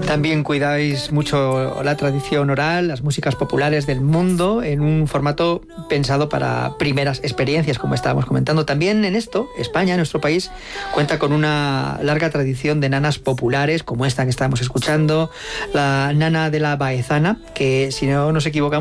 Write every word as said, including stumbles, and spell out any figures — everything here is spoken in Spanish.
También cuidáis mucho la tradición oral, las músicas populares del mundo, en un formato pensado para primeras experiencias, como estábamos comentando. También en esto, España, nuestro país, cuenta con una larga tradición de nanas populares, como esta que estábamos escuchando, la nana de la Baezana, que si no nos equivocamos,